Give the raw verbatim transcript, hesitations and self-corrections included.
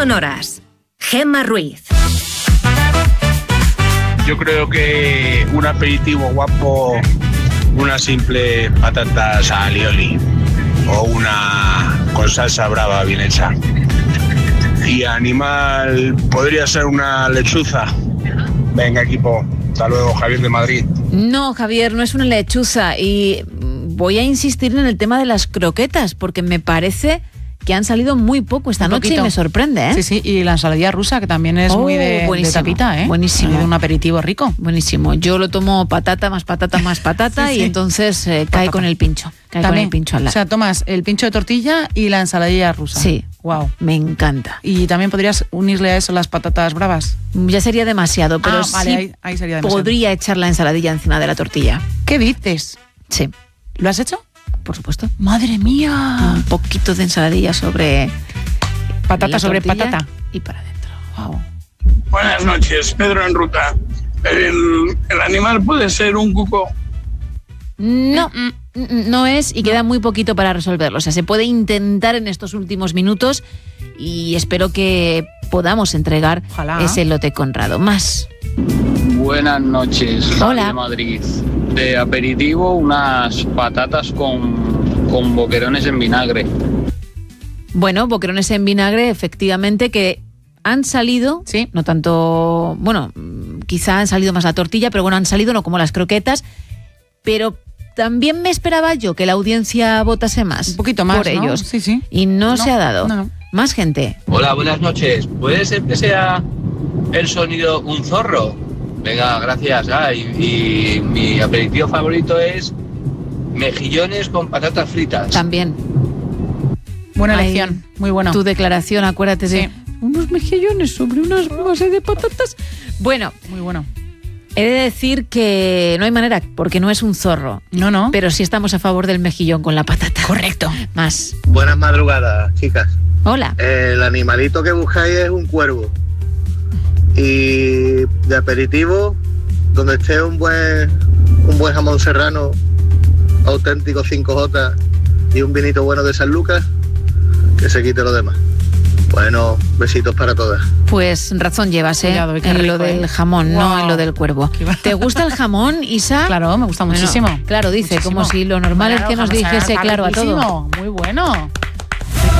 sonoras. Gemma Ruiz. Yo creo que un aperitivo guapo, una simple patatas alioli o una con salsa brava bien hecha. Y animal podría ser una lechuza. Venga, equipo. Hasta luego, Javier de Madrid. No, Javier, no es una lechuza. Y voy a insistir en el tema de las croquetas, porque me parece que han salido muy poco esta un noche poquito. Y me sorprende, ¿eh? Sí, sí, y la ensaladilla rusa, que también es Oh, muy de, de tapita, ¿eh? Buenísimo. De un aperitivo rico. Buenísimo. Yo lo tomo patata más patata más patata Sí, sí. y entonces eh, cae con el pincho. Cae También, con el pincho al lado. o sea, tomas el pincho de tortilla y la ensaladilla rusa. Sí. Wow. Me encanta. Y también podrías unirle a eso las patatas bravas. Ya sería demasiado, pero Ah, vale, sí ahí- ahí sería demasiado. podría echar la ensaladilla encima de la tortilla. ¿Qué dices? Sí. ¿Lo has hecho? Por supuesto. ¡Madre mía! Un poquito de ensaladilla sobre Patata la sobre tortilla patata. y para adentro. Wow. Buenas noches, Pedro en ruta. ¿El, el animal puede ser un cuco? No, no es y queda muy poquito para resolverlo. O sea, se puede intentar en estos últimos minutos y espero que podamos entregar Ojalá. ese lote Conrado. Más. Buenas noches, Hola. de Madrid. De aperitivo, unas patatas con, con boquerones en vinagre. Bueno, boquerones en vinagre, efectivamente, que han salido, Sí. no tanto, bueno, quizá han salido más la tortilla, pero bueno, han salido no como las croquetas, pero también me esperaba yo que la audiencia votase más. Un poquito más, por ¿no? ellos. Sí, sí. Y no, No, se ha dado. no, no. Más gente. Hola, buenas noches. ¿Puede ser que sea el sonido un zorro? Venga, gracias. Ah, y, y mi aperitivo favorito es mejillones con patatas fritas. También. Buena Ay, elección. Muy bueno. Tu declaración, acuérdate de Sí. unos mejillones sobre unas base de patatas. Bueno, Muy bueno. he de decir que no hay manera, porque no es un zorro. No, no. Pero sí estamos a favor del mejillón con la patata. Correcto. Más. Buenas madrugadas, chicas. Hola. El animalito que buscáis es un cuervo. Y de aperitivo, donde esté un buen un buen jamón serrano auténtico cinco jota y un vinito bueno de San Lucas, que se quite lo demás. Bueno, besitos para todas. Pues razón llevas, ¿eh? Cuidado, qué en lo rico, del ¿eh? jamón, no Wow. en lo del cuervo. Qué va- ¿Te gusta el jamón, Isa? Claro, me gusta Bueno, muchísimo. claro, dice, Muchísimo. como si lo normal es que nos Claro, dijese jamón claro a todo. serrano, Muy bueno.